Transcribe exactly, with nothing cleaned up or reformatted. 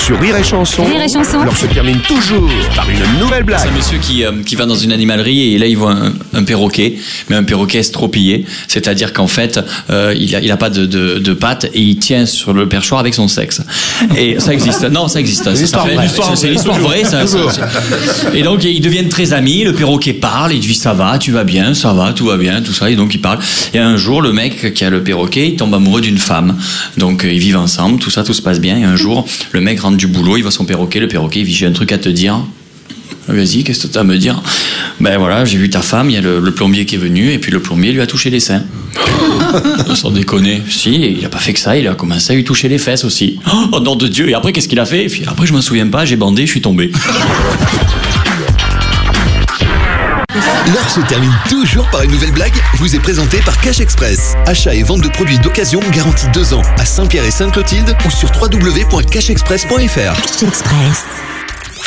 sur Rire et Chanson. Rire et Chanson. Alors se termine toujours par une nouvelle blague. C'est un monsieur qui, euh, qui va dans une animalerie et là il voit un, un perroquet, mais un perroquet estropillé, c'est-à-dire qu'en fait euh, il a, il a pas de, de, de pattes et il tient sur le perchoir avec son sexe. Et ça existe. Non, ça existe. Ça, ça fait, c'est, c'est l'histoire vraie. Ça, ça, ça. Et donc ils deviennent très amis. Le perroquet parle, il dit ça va, tu vas bien, ça va, tout va bien, tout ça. Et donc il parle. Et un jour le mec qui a le perroquet, il tombe amoureux d'une femme. Donc ils vivent ensemble, tout ça, tout se passe bien. Et un jour le mec rentre du boulot, il voit son perroquet, le perroquet il dit j'ai un truc à te dire. Vas-y, qu'est-ce que tu as à me dire? Ben voilà, j'ai vu ta femme, il y a le, le plombier qui est venu, et puis le plombier lui a touché les seins. Sans déconner. Si, il a pas fait que ça, il a commencé à lui toucher les fesses aussi. Oh nom de Dieu, et après qu'est-ce qu'il a fait? Et puis après je m'en souviens pas, j'ai bandé, je suis tombé. L'heure se termine toujours par une nouvelle blague, vous est présentée par Cash Express. Achat et vente de produits d'occasion garantis deux ans à Saint-Pierre et Sainte-Clotilde ou sur w w w point cash express point f r. Cash Express.